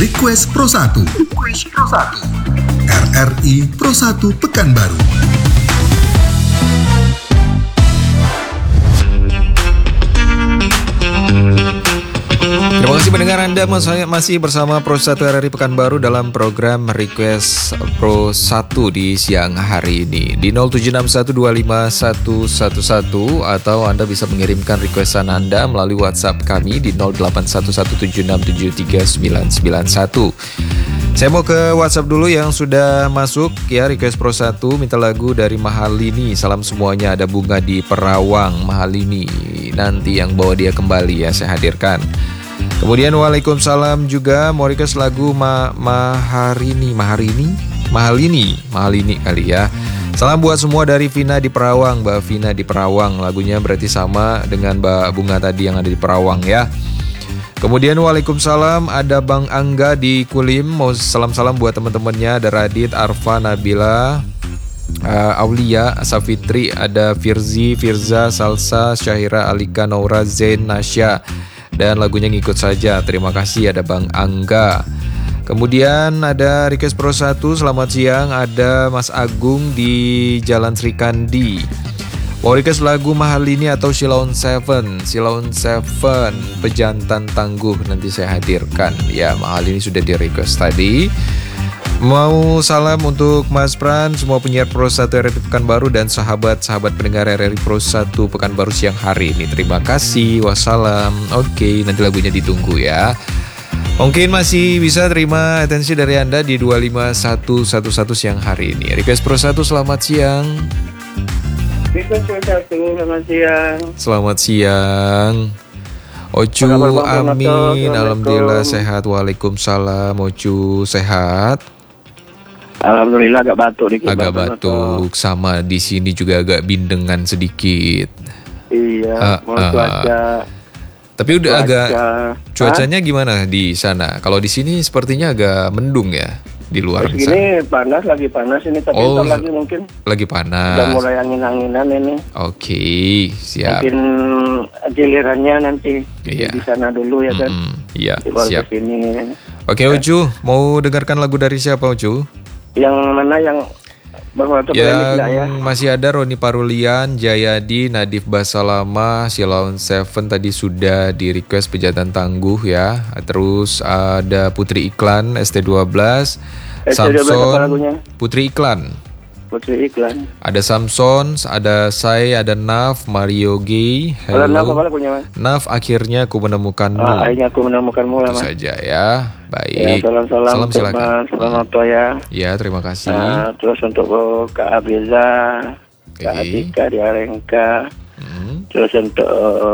Request Pro 1. RRI Pro 1 Pekanbaru. Terima kasih pendengar, Anda masih bersama Pro 1 RRI Pekanbaru dalam program Request Pro 1 di siang hari ini di 0761251111 atau Anda bisa mengirimkan requestan Anda melalui WhatsApp kami di 081176739191. Saya mau ke WhatsApp dulu yang sudah masuk ya, Request Pro 1 minta lagu dari Mahalini. Salam semuanya, ada Bunga di Perawang. Mahalini nanti yang bawa dia kembali ya, saya hadirkan. Kemudian Waalaikumsalam juga mau request lagu Mahalini kali ya. Salam buat semua dari Vina di Perawang, Mbak Vina di Perawang. Lagunya berarti sama dengan Mbak Bunga tadi yang ada di Perawang ya. Kemudian Waalaikumsalam ada Bang Angga di Kulim. Mau salam-salam buat teman-temannya, ada Radit, Arfa, Nabila, Aulia, Safitri, ada Firzi, Firza, Salsa, Syahira, Alika, Naura, Zain, Nasya. Dan lagunya ngikut saja. Terima kasih ada Bang Angga. Kemudian ada Request Pro 1, selamat siang, ada Mas Agung di Jalan Srikandi. Mau request lagu Mahalini atau Silon Seven, Pejantan Tangguh, nanti saya hadirkan. Ya, Mahalini sudah di request tadi. Mau salam untuk Mas Pran, semua penyiar Pro 1 RRI Pekanbaru dan sahabat-sahabat pendengar RRI Pro 1 Pekanbaru siang hari ini. Terima kasih, wassalam. Oke, nanti lagunya ditunggu ya. Mungkin masih bisa terima atensi dari Anda di 25111 siang hari ini. Request Pro 1, selamat siang. Request Pro 1, selamat siang. Selamat siang. Ocu, amin. Alhamdulillah sehat. Waalaikumsalam. Ocu, sehat? Alhamdulillah agak batuk dikit. Agak batuk, sama di sini juga agak bindengan sedikit. Iya, mau cuaca. Tapi udah agak cuacanya gimana di sana? Kalau di sini sepertinya agak mendung ya di luar sana. Ini panas, lagi panas ini, tapi ntar lagi mungkin. Lagi panas. Udah mulai angin-anginan ini. Oke, siap. Mungkin gilirannya nanti di sana dulu ya kan. Iya, siap. Sini. Oke, Ucu, mau dengarkan lagu dari siapa, Ucu? Yang mana yang ya? Masih ada Roni Parulian, Jayadi, Nadif Basalama, Silon Seven tadi sudah di request Pejantan Tangguh ya. Terus ada Putri Iklan, ST12, Samson, Putri Iklan. Ada Samson, ada Sai, ada Naf, Mario G. Hello. Naf, akhirnya aku menemukanmu. Akhirnya aku menemukanmu lah, Mas. Itu saja ya. Baik. Ya, salam silakan. Selamat ya. Ya, terima kasih. Terus untuk Kak Abiza, Kak Atika di Arengka. Terus untuk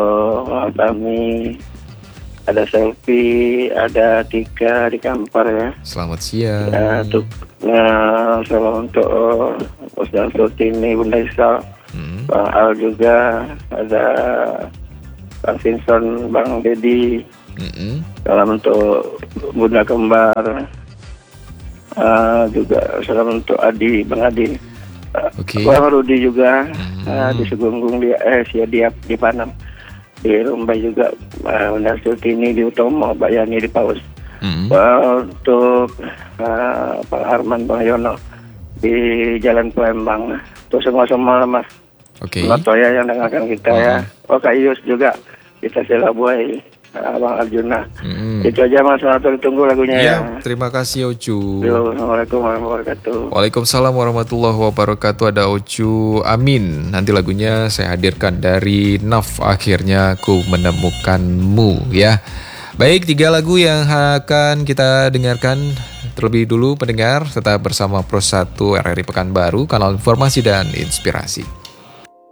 kami ada Selfie, ada Tika di Kampar ya. Selamat siang. Ya, salam untuk Ustaz Sutini, Bunda Isa, Bang Al juga, ada Bang Vincent, Bang Dedi. Salam untuk Bunda Kembar. Juga salam untuk Adi, Bang Adi. Bang Rudi juga di Segunggung di Panam. Di Rumbai juga Bunda Sutini di Utomo, Mbak Yani di Paus. Untuk Pak Arman, Bang Yono di Jalan Palembang. Untuk semua Mas. Latoya yang dengarkan kita ya. Kak Ius juga kita Selabuai, Bang Arjuna. Itu aja Mas, tunggu lagunya ya. Terima kasih Ocu. Assalamualaikum warahmatullahi wabarakatuh. Waalaikumsalam warahmatullahi wabarakatuh. Ada Ocu, amin. Nanti lagunya saya hadirkan dari Naf, akhirnya ku menemukanmu ya. Baik, 3 lagu yang akan kita dengarkan terlebih dulu pendengar. Tetap bersama Pro 1 RRI Pekanbaru, kanal informasi dan inspirasi.